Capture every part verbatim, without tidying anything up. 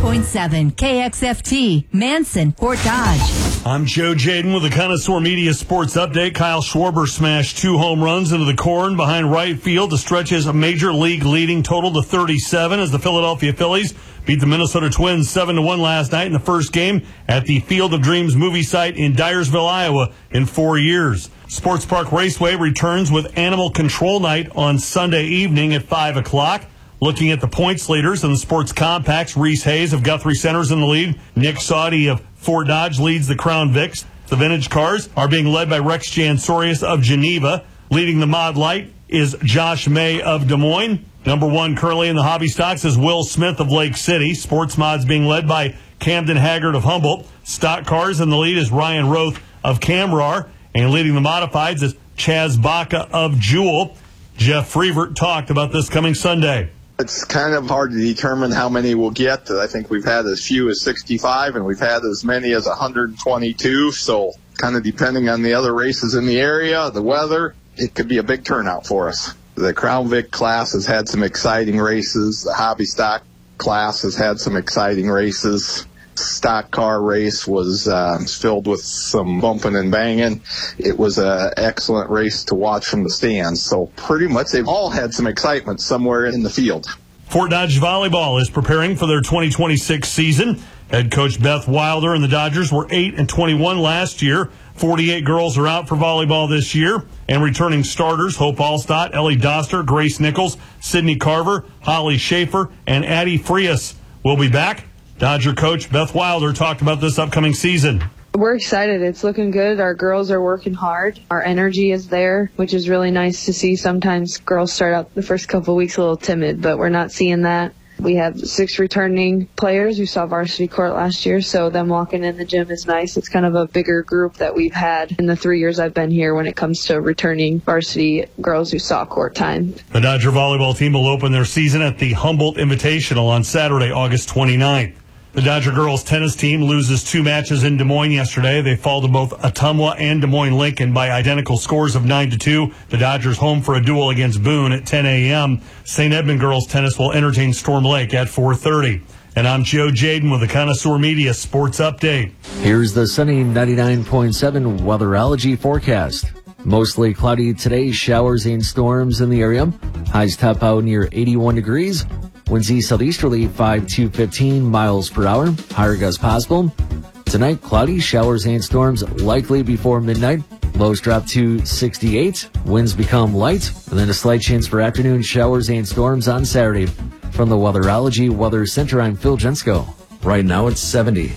point seven K X F T, Manson, Fort Dodge. I'm Joe Jaden with the Connoisseur Media Sports Update. Kyle Schwarber smashed two home runs into the corn behind right field to stretch his major league leading total to thirty-seven as the Philadelphia Phillies beat the Minnesota Twins seven to one last night in the first game at the Field of Dreams movie site in Dyersville, Iowa in four years. Sports Park Raceway returns with Animal Control Night on Sunday evening at five o'clock. Looking at the points leaders in the sports compacts, Reese Hayes of Guthrie Center's in the lead. Nick Saudy of Fort Dodge leads the Crown Vics. The vintage cars are being led by Rex Jansorius of Geneva. Leading the Mod Light is Josh May of Des Moines. Number one currently in the hobby stocks is Will Smith of Lake City. Sports Mods being led by Camden Haggard of Humboldt. Stock cars in the lead is Ryan Roth of Camrar. And leading the modifieds is Chaz Baca of Jewel. Jeff Freevert talked about this coming Sunday. It's kind of hard to determine how many we'll get. I think we've had as few as sixty-five, and we've had as many as one hundred twenty-two. So kind of depending on the other races in the area, the weather, it could be a big turnout for us. The Crown Vic class has had some exciting races. The hobby stock class has had some exciting races. Stock car race was uh, filled with some bumping and banging. It was an excellent race to watch from the stands. So pretty much they've all had some excitement somewhere in the field. Fort Dodge Volleyball is preparing for their twenty twenty-six season. Head coach Beth Wilder and the Dodgers were eight and twenty-one last year. forty-eight girls are out for volleyball this year. And returning starters, Hope Allstott, Ellie Doster, Grace Nichols, Sydney Carver, Holly Schaefer, and Addie Frias will be back. Dodger coach Beth Wilder talked about this upcoming season. We're excited. It's looking good. Our girls are working hard. Our energy is there, which is really nice to see. Sometimes girls start out the first couple of weeks a little timid, but we're not seeing that. We have six returning players who saw varsity court last year, so them walking in the gym is nice. It's kind of a bigger group that we've had in the three years I've been here when it comes to returning varsity girls who saw court time. The Dodger volleyball team will open their season at the Humboldt Invitational on Saturday, August twenty-ninth. The Dodger girls tennis team loses two matches in Des Moines yesterday. They fall to both Ottumwa and Des Moines Lincoln by identical scores of nine to two. The Dodgers home for a duel against Boone at ten a.m. Saint Edmund girls tennis will entertain Storm Lake at four thirty. And I'm Joe Jaden with the Connoisseur Media Sports Update. Here's the sunny ninety-nine point seven Weatherology forecast. Mostly cloudy today, showers and storms in the area. Highs top out near eighty-one degrees. Winds east southeasterly five to fifteen miles per hour. Higher gusts possible. Tonight, cloudy, showers and storms likely before midnight. Lows drop to sixty-eight. Winds become light. And then a slight chance for afternoon showers and storms on Saturday. From the Weatherology Weather Center, I'm Phil Jensko. Right now, it's seventy.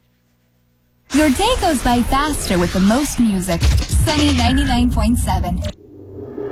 Your day goes by faster with the most music. Sunny ninety-nine point seven.